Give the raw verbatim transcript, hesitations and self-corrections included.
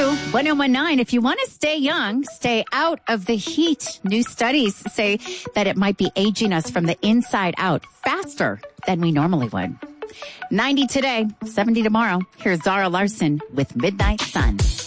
Q, one oh one nine. If you want to stay young, stay out of the heat. New studies say that it might be aging us from the inside out faster than we normally would. ninety today, seventy tomorrow. Here's Zara Larson with Midnight Sun.